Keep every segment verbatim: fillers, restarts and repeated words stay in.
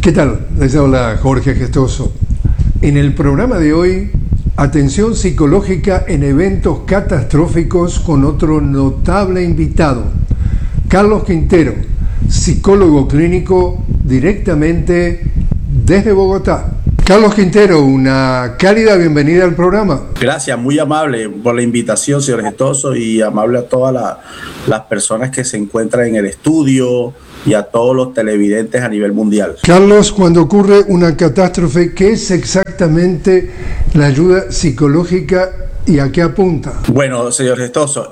¿Qué tal? Les habla Jorge Gestoso. En el programa de hoy, atención psicológica en eventos catastróficos con otro notable invitado, Carlos Quintero, psicólogo clínico directamente desde Bogotá. Carlos Quintero, una cálida bienvenida al programa. Gracias, muy amable por la invitación, señor Gestoso, y amable a todas la, las personas que se encuentran en el estudio y a todos los televidentes a nivel mundial. Carlos, cuando ocurre una catástrofe, ¿qué es exactamente la ayuda psicológica y a qué apunta? Bueno, señor Gestoso,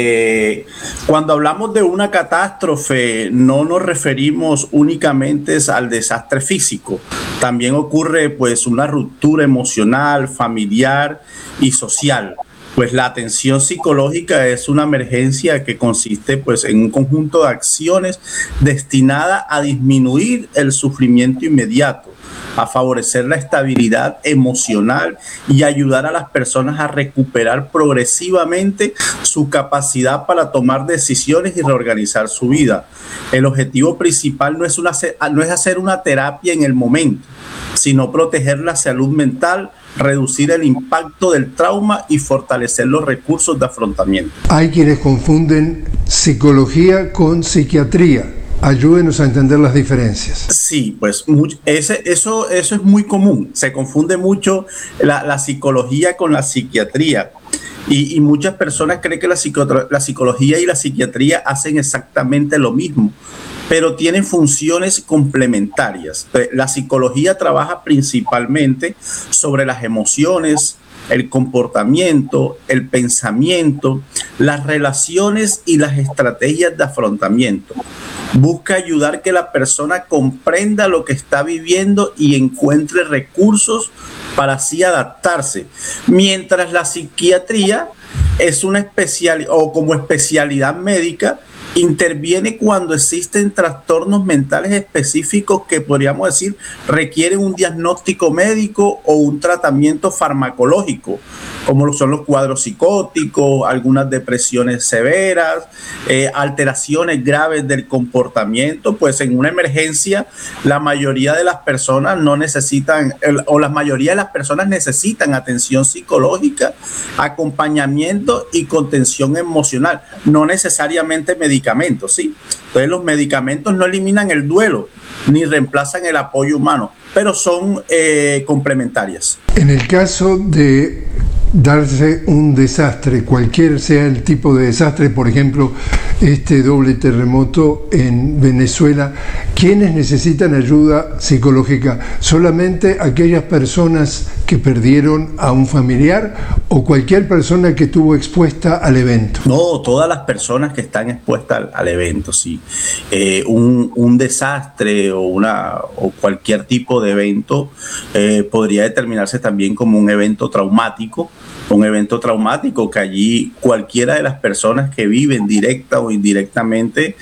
eh, cuando hablamos de una catástrofe no nos referimos únicamente al desastre físico. También ocurre pues una ruptura emocional, familiar y social. Pues la atención psicológica es una emergencia que consiste pues en un conjunto de acciones destinada a disminuir el sufrimiento inmediato, a favorecer la estabilidad emocional y ayudar a las personas a recuperar progresivamente su capacidad para tomar decisiones y reorganizar su vida. El objetivo principal no es, una, no es hacer una terapia en el momento, sino proteger la salud mental, reducir el impacto del trauma y fortalecer los recursos de afrontamiento. Hay quienes confunden psicología con psiquiatría. Ayúdenos a entender las diferencias. Sí, pues ese, eso, eso es muy común. Se confunde mucho la, la psicología con la psiquiatría. Y, y muchas personas creen que la, psico, la psicología y la psiquiatría hacen exactamente lo mismo, pero tienen funciones complementarias. La psicología trabaja principalmente sobre las emociones, el comportamiento, el pensamiento, las relaciones y las estrategias de afrontamiento. Busca ayudar que la persona comprenda lo que está viviendo y encuentre recursos para así adaptarse. Mientras la psiquiatría es una especialidad o como especialidad médica, interviene cuando existen trastornos mentales específicos que podríamos decir requieren un diagnóstico médico o un tratamiento farmacológico, como son los cuadros psicóticos, algunas depresiones severas, eh, alteraciones graves del comportamiento. Pues en una emergencia la mayoría de las personas no necesitan, el, o la mayoría de las personas necesitan atención psicológica, acompañamiento y contención emocional, no necesariamente medicamentos. Medicamentos, ¿sí? Entonces los medicamentos no eliminan el duelo ni reemplazan el apoyo humano, pero son eh, complementarias. En el caso de darse un desastre, cualquier sea el tipo de desastre, por ejemplo, este doble terremoto en Venezuela, ¿quiénes necesitan ayuda psicológica? ¿Solamente aquellas personas que perdieron a un familiar o cualquier persona que estuvo expuesta al evento? No, todas las personas que están expuestas al, al evento, sí. Eh, un, un desastre o, una, o cualquier tipo de evento eh, podría determinarse también como un evento traumático, un evento traumático que allí cualquiera de las personas que viven directa o indirectamente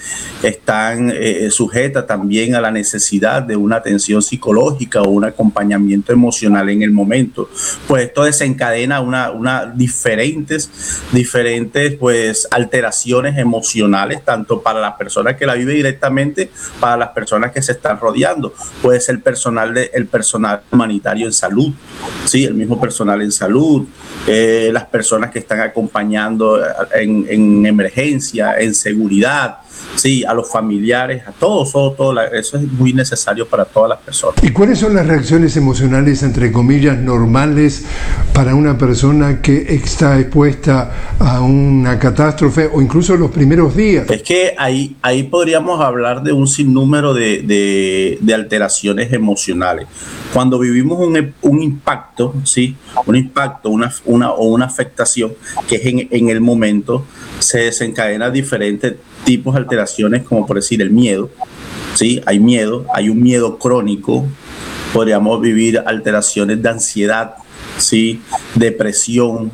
están eh, sujetas también a la necesidad de una atención psicológica o un acompañamiento emocional en el momento. Pues esto desencadena una, una diferentes, diferentes pues alteraciones emocionales, tanto para las personas que la viven directamente, para las personas que se están rodeando. Puede ser el personal, de, el personal humanitario en salud, sí, el mismo personal en salud, Eh, las personas que están acompañando en, en emergencia, en seguridad, sí, a los familiares, a todos, todo, todo la, eso es muy necesario para todas las personas. ¿Y cuáles son las reacciones emocionales, entre comillas, normales para una persona que está expuesta a una catástrofe o incluso los primeros días? Es que ahí, ahí podríamos hablar de un sinnúmero de, de, de alteraciones emocionales. Cuando vivimos un, un impacto, ¿sí? un impacto una, una, o una afectación que es en, en el momento, se desencadena diferentes tipos de alteraciones, como por decir el miedo, ¿sí? Hay miedo, hay un miedo crónico, podríamos vivir alteraciones de ansiedad, ¿sí? Depresión,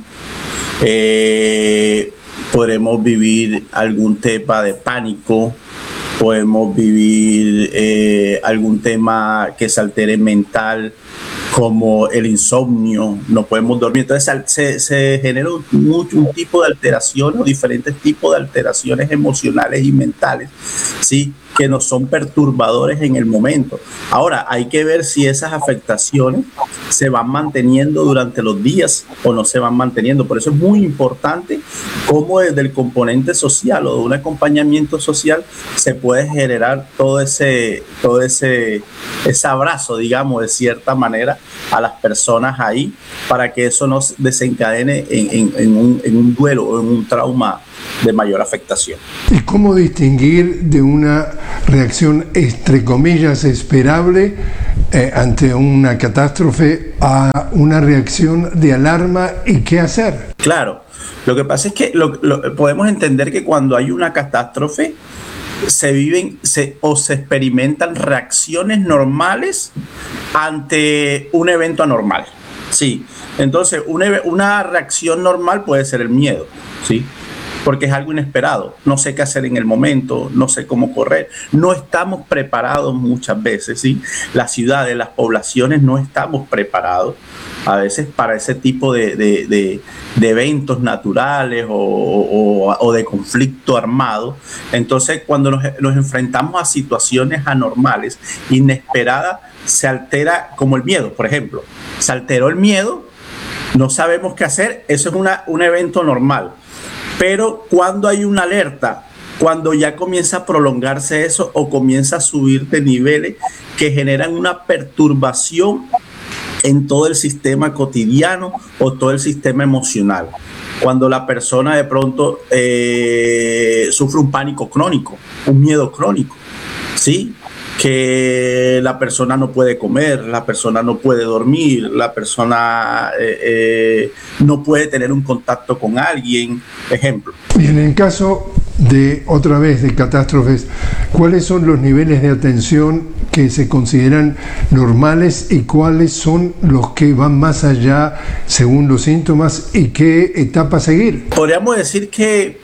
eh, podremos vivir algún tema de pánico, podemos vivir eh, algún tema que se altere mental, como el insomnio, no podemos dormir. Entonces se, se genera un, un tipo de alteración o diferentes tipos de alteraciones emocionales y mentales, ¿sí? que no son perturbadores en el momento. Ahora, hay que ver si esas afectaciones se van manteniendo durante los días o no se van manteniendo. Por eso es muy importante cómo desde el componente social o de un acompañamiento social se puede generar todo ese, todo ese, ese abrazo, digamos, de cierta manera a las personas ahí, para que eso no desencadene en, en, en, un, en un duelo o en un trauma de mayor afectación. ¿Y cómo distinguir de una reacción, entre comillas, esperable eh, ante una catástrofe a una reacción de alarma y qué hacer? Claro, lo que pasa es que lo, lo, podemos entender que cuando hay una catástrofe se viven se, o se experimentan reacciones normales ante un evento anormal. Sí, entonces una, una reacción normal puede ser el miedo, ¿sí? Porque es algo inesperado, no sé qué hacer en el momento, no sé cómo correr, no estamos preparados muchas veces, ¿sí? Las ciudades, las poblaciones no estamos preparados a veces para ese tipo de, de, de, de eventos naturales o, o, o de conflicto armado. Entonces, cuando nos, nos enfrentamos a situaciones anormales, inesperadas, se altera como el miedo, por ejemplo. Se alteró el miedo, no sabemos qué hacer, eso es una, un evento normal. Pero cuando hay una alerta, cuando ya comienza a prolongarse eso o comienza a subir de niveles que generan una perturbación en todo el sistema cotidiano o todo el sistema emocional. Cuando la persona de pronto eh, sufre un pánico crónico, un miedo crónico, ¿sí? Que la persona no puede comer, la persona no puede dormir, la persona eh, eh, no puede tener un contacto con alguien, ejemplo. Y en el caso de, otra vez, de catástrofes, ¿cuáles son los niveles de atención que se consideran normales y cuáles son los que van más allá según los síntomas y qué etapa seguir? Podríamos decir que,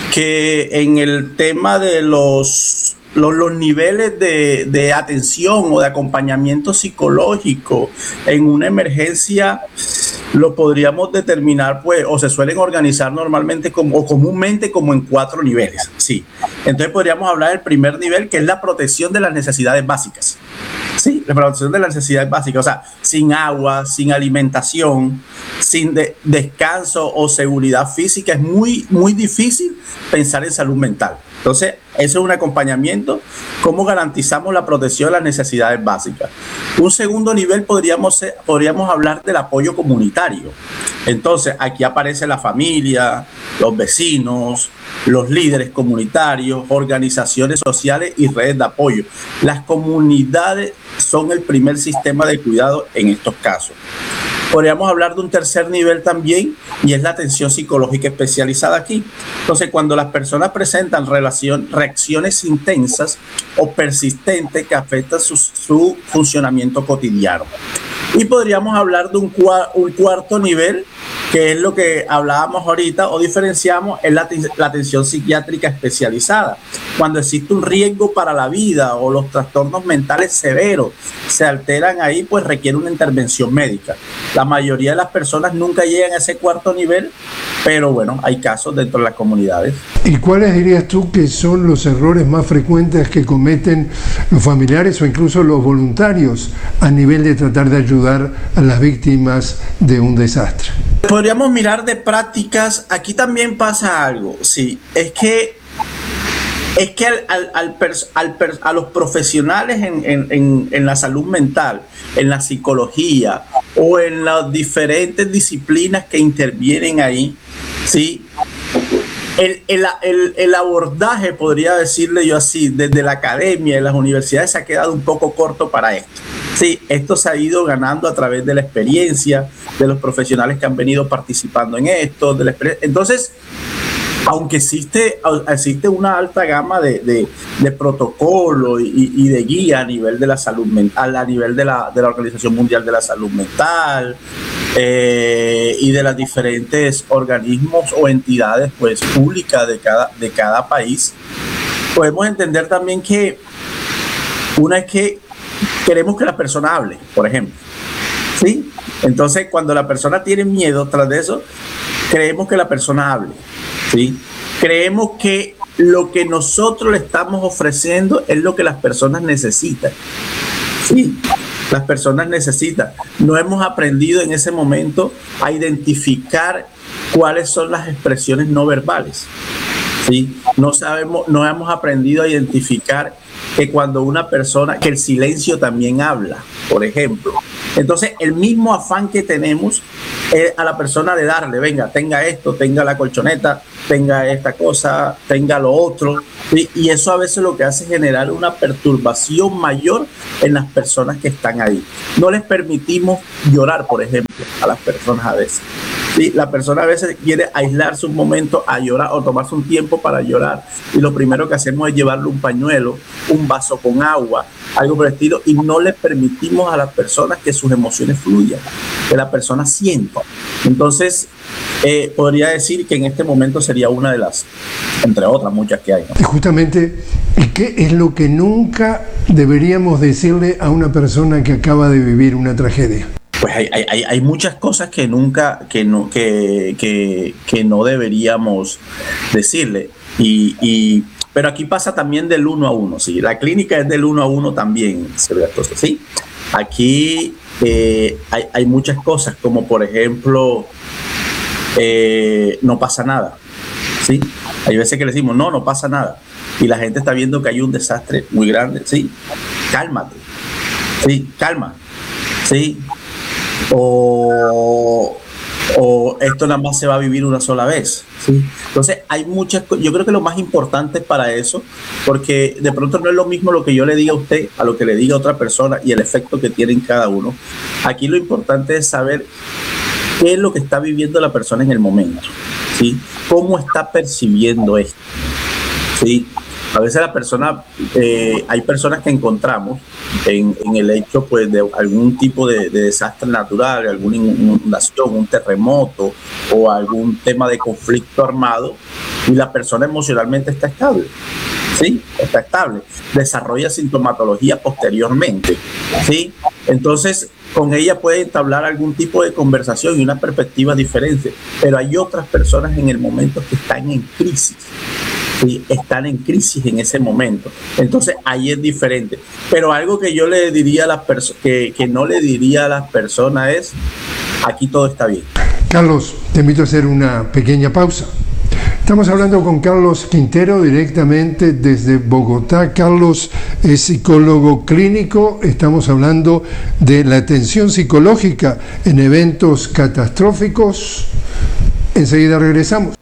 que en el tema de los Los, los niveles de, de atención o de acompañamiento psicológico en una emergencia lo podríamos determinar, pues, o se suelen organizar normalmente como, o comúnmente como en cuatro niveles, sí. Entonces podríamos hablar del primer nivel, que es la protección de las necesidades básicas. Sí, la protección de las necesidades básicas, o sea, sin agua, sin alimentación, sin de, descanso o seguridad física, es muy, muy difícil pensar en salud mental. Entonces, eso es un acompañamiento. ¿Cómo garantizamos la protección de las necesidades básicas? Un segundo nivel podríamos, ser, podríamos hablar del apoyo comunitario. Entonces, aquí aparece la familia, los vecinos, los líderes comunitarios, organizaciones sociales y redes de apoyo. Las comunidades son el primer sistema de cuidado en estos casos. Podríamos hablar de un tercer nivel también, y es la atención psicológica especializada aquí. Entonces, cuando las personas presentan relación, reacciones intensas o persistentes que afectan su, su funcionamiento cotidiano. Y podríamos hablar de un, un cuarto nivel, que es lo que hablábamos ahorita o diferenciamos, es la, la atención psiquiátrica especializada. Cuando existe un riesgo para la vida o los trastornos mentales severos se alteran ahí, pues requiere una intervención médica. La mayoría de las personas nunca llegan a ese cuarto nivel, pero bueno, hay casos dentro de las comunidades. ¿Y cuáles dirías tú que son los errores más frecuentes que cometen los familiares o incluso los voluntarios a nivel de tratar de ayudar a las víctimas de un desastre? Podríamos mirar de prácticas. Aquí también pasa algo, sí, es que es que al, al, al pers, al pers, a los profesionales en, en, en, en la salud mental, en la psicología o en las diferentes disciplinas que intervienen ahí, sí, el, el, el, el abordaje, podría decirle yo así, desde la academia, de las universidades, se ha quedado un poco corto para esto. Sí, esto se ha ido ganando a través de la experiencia de los profesionales que han venido participando en esto, de la experiencia. Entonces, aunque existe, existe una alta gama de, de, de protocolo y, y de guía a nivel de la salud mental, a nivel de la, de la Organización Mundial de la Salud Mental eh, y de los diferentes organismos o entidades, pues, públicas de cada, de cada país, podemos entender también que una es que queremos que la persona hable, por ejemplo, ¿sí? Entonces, cuando la persona tiene miedo, tras de eso, creemos que la persona hable, ¿sí? Creemos que lo que nosotros le estamos ofreciendo es lo que las personas necesitan. Sí, las personas necesitan. No hemos aprendido en ese momento a identificar cuáles son las expresiones no verbales. ¿Sí? No sabemos, no hemos aprendido a identificar que cuando una persona, que el silencio también habla, por ejemplo. Entonces, el mismo afán que tenemos es a la persona de darle, venga, tenga esto, tenga la colchoneta, tenga esta cosa, tenga lo otro, ¿sí? Y eso a veces lo que hace es generar una perturbación mayor en las personas que están ahí. No les permitimos llorar, por ejemplo, a las personas a veces. Sí, la persona a veces quiere aislarse un momento a llorar o tomarse un tiempo para llorar y lo primero que hacemos es llevarle un pañuelo, un vaso con agua, algo por el estilo, y no le permitimos a las personas que sus emociones fluyan, que la persona sienta. Entonces, eh, podría decir que en este momento sería una de las, entre otras muchas que hay, ¿no? Y justamente, ¿qué es lo que nunca deberíamos decirle a una persona que acaba de vivir una tragedia? Pues hay, hay, hay muchas cosas que nunca, que no, que, que, que no deberíamos decirle. Y, y, pero aquí pasa también del uno a uno, ¿sí? La clínica es del uno a uno también, ¿sí? Aquí eh, hay, hay muchas cosas, como por ejemplo, eh, no pasa nada, ¿sí? Hay veces que le decimos, no, no pasa nada. Y la gente está viendo que hay un desastre muy grande, ¿sí? Cálmate, ¿sí? Calma, ¿sí? O, o esto nada más se va a vivir una sola vez, ¿sí? Entonces hay muchas cosas. Yo creo que lo más importante es para eso, porque de pronto no es lo mismo lo que yo le diga a usted a lo que le diga a otra persona y el efecto que tiene en cada uno. Aquí lo importante es saber qué es lo que está viviendo la persona en el momento, ¿sí? Cómo está percibiendo esto, ¿sí? A veces la persona, eh, hay personas que encontramos en, en el hecho pues, de algún tipo de, de desastre natural, alguna inundación, un terremoto o algún tema de conflicto armado, y la persona emocionalmente está estable, ¿sí? Está estable, desarrolla sintomatología posteriormente, ¿sí? Entonces, con ella puede entablar algún tipo de conversación y una perspectiva diferente, pero hay otras personas en el momento que están en crisis. Sí, están en crisis en ese momento. Entonces ahí es diferente. Pero algo que yo le diría a las personas, que, que no le diría a las personas es, aquí todo está bien. Carlos, te invito a hacer una pequeña pausa. Estamos hablando con Carlos Quintero directamente desde Bogotá. Carlos es psicólogo clínico. Estamos hablando de la atención psicológica en eventos catastróficos. Enseguida regresamos.